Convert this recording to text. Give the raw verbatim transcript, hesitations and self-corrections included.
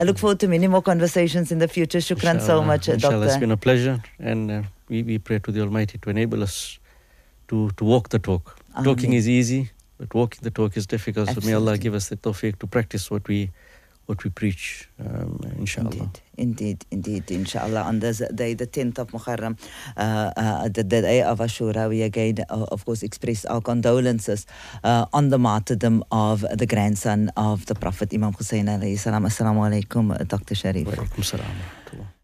I look forward to many more conversations in the future. Shukran Inshallah, so much, inshallah, Doctor. It's been a pleasure, and uh, we, we pray to the Almighty to enable us to, to walk the talk. Ameen. Talking is easy, but walking the talk is difficult. So may Allah Absolutely. give us the tawfiq to practice what we what we preach, um, inshallah. Indeed, indeed, indeed, inshallah. On this day, the tenth of Muharram, uh, uh, the, the day of Ashura, we again, uh, of course, express our condolences uh, on the martyrdom of the grandson of the Prophet, Imam Hussein alayhi salam. Assalamu alaikum, Doctor Sharif. Wa alaikum salam wa rahmatullah.